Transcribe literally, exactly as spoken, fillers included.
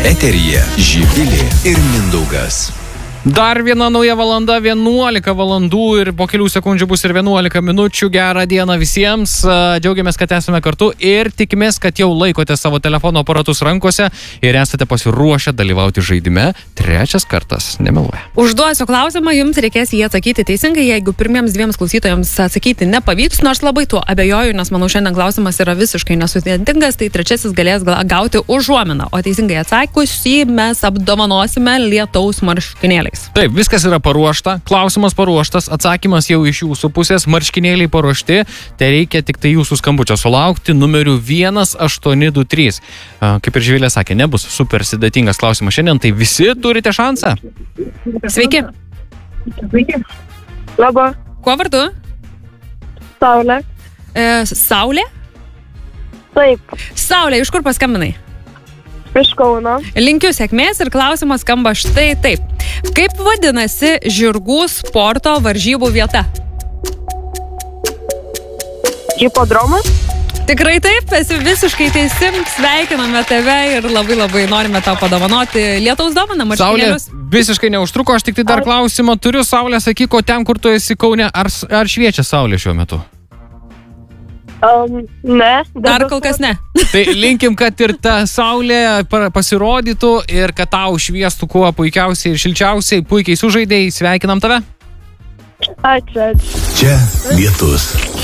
Eteryje Živilė ir Mindaugas. Dar viena nauja valanda, vienuolika valandų ir po kelių sekundžių bus ir vienuolika minučių. Gerą dieną visiems. Džiaugiamės, kad esame kartu ir tikimės, kad jau laikote savo telefono aparatus rankose ir esate pasiruošę dalyvauti žaidime. Trečias kartas nemeluoja. Užduosiu klausimą, jums reikės jį atsakyti teisingai. Jeigu pirmiems dviems klausytojams atsakyti nepavyks, nors labai tuo abejoju, nes manau šiandien klausimas yra visiškai nesudėtingas, tai trečiasis galės gauti užuominą. O teisingai atsakusį mes apdovanosime lietaus marškinėliais. Taip, viskas yra paruošta, klausimas paruoštas, atsakymas jau iš jūsų pusės, marškinėliai paruošti, tai reikia tik tai jūsų skambučio sulaukti numeriu vienas aštuoni du trys. Kaip ir Živilė sakė, nebus super sudėtingas klausimas šiandien, tai visi turite šansą. Sveiki. Sveiki. Labą. Kuo vardu? Saulė. E, Saulė? Taip. Saulė, iš kur paskambinai? Iš Kauno. Linkiu sėkmės ir klausimas skamba štai taip. Kaip vadinasi žirgų sporto varžybų vieta? Hipodromas? Tikrai taip, esi visiškai teisim, sveikiname tave ir labai labai norime tau padovanoti lietaus dovaną marškinėlius. Saulė visiškai neužtruko, aš tik tai dar klausimą turiu. Saulė, sakyk, o ten, kur tu esi Kaune, ar, ar šviečia Saulė šiuo metu? Um, ne. Dar kol kas ne. Tai linkim, kad ir ta Saulė pasirodytų ir kad tau šviestų kuo puikiausiai ir šilčiausiai, puikiai sužaidėjai, sveikinam tave. Ačiū, ačiū. Čia lietus.